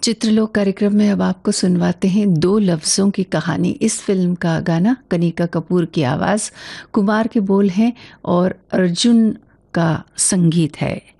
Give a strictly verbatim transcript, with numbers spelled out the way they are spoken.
चित्रलोक कार्यक्रम में अब आपको सुनवाते हैं दो लफ्ज़ों की कहानी। इस फिल्म का गाना कनिका कपूर की आवाज़, कुमार के बोल हैं और अर्जुन का संगीत है।